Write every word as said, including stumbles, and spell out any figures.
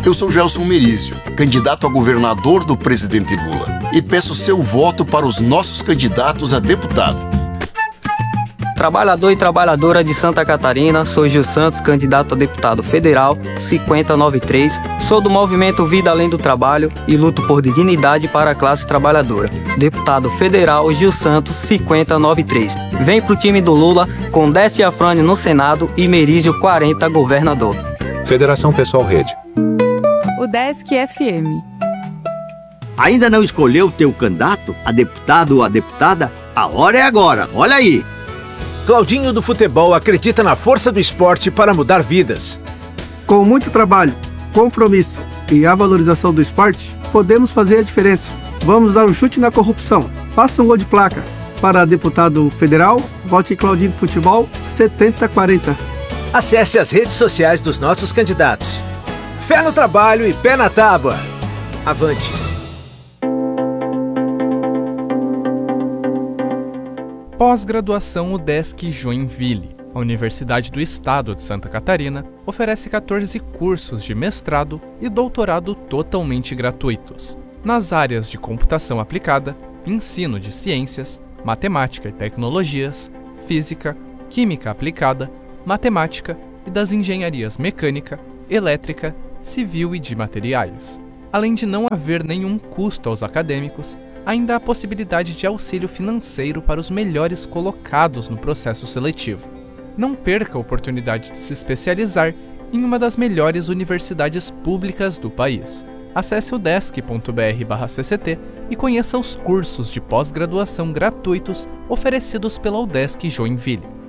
Eu sou Gelson Merizio, candidato a governador do presidente Lula, e peço seu voto para os nossos candidatos a deputado. Trabalhador e trabalhadora de Santa Catarina, sou Gil Santos, candidato a deputado federal, cinquenta noventa e três, sou do movimento Vida Além do Trabalho e luto por dignidade para a classe trabalhadora. Deputado federal Gil Santos, cinquenta noventa e três. Vem pro time do Lula, com Décio Afrânio no Senado e Merizio quarenta governador. Federação Pessoal Rede. UDESC F M. Ainda não escolheu teu candidato a deputado ou a deputada? A hora é agora, olha aí! Claudinho do Futebol acredita na força do esporte para mudar vidas. Com muito trabalho, compromisso e a valorização do esporte, podemos fazer a diferença. Vamos dar um chute na corrupção. Faça um gol de placa. Para deputado federal, vote Claudinho do Futebol setenta quarenta. Acesse as redes sociais dos nossos candidatos. Fé no trabalho e pé na tábua. Avante! Pós-graduação UDESC Joinville. A Universidade do Estado de Santa Catarina oferece quatorze cursos de mestrado e doutorado totalmente gratuitos, nas áreas de computação aplicada, ensino de ciências, matemática e tecnologias, física, química aplicada, matemática e das engenharias mecânica, elétrica, civil e de materiais. Além de não haver nenhum custo aos acadêmicos, ainda há a possibilidade de auxílio financeiro para os melhores colocados no processo seletivo. Não perca a oportunidade de se especializar em uma das melhores universidades públicas do país. Acesse udesc ponto br barra C C T e conheça os cursos de pós-graduação gratuitos oferecidos pela UDESC Joinville.